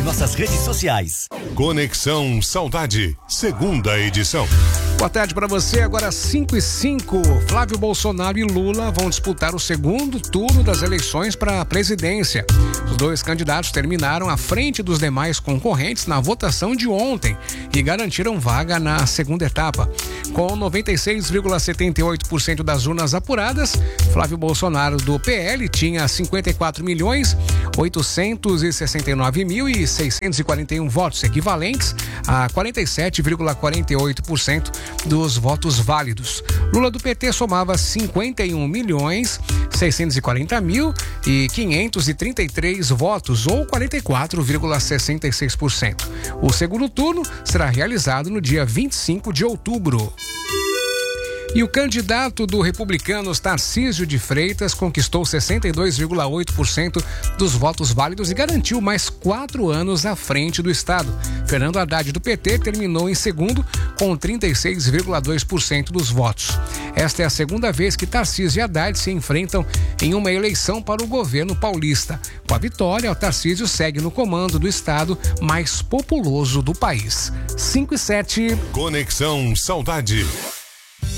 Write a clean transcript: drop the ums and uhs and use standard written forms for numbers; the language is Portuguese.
nossas redes sociais. Conexão Saudade, segunda edição. Boa tarde para você, agora 5:05. Flávio Bolsonaro e Lula vão disputar o segundo turno das eleições para a presidência. Os dois candidatos terminaram à frente dos demais concorrentes na votação de ontem e garantiram vaga na segunda etapa. Com 96,78% das urnas apuradas, Flávio Bolsonaro do PL tinha 54.869.641 votos, equivalentes a 47,48% dos votos válidos. Lula do PT somava 51.640.533 votos, ou 44,66%. O segundo turno será realizado no dia 25 de outubro. E o candidato do Republicanos, Tarcísio de Freitas, conquistou 62,8% dos votos válidos e garantiu mais 4 anos à frente do estado. Fernando Haddad, do PT, terminou em segundo com 36,2% dos votos. Esta é a segunda vez que Tarcísio e Haddad se enfrentam em uma eleição para o governo paulista. Com a vitória, o Tarcísio segue no comando do estado mais populoso do país. 5:07. Conexão Saudade.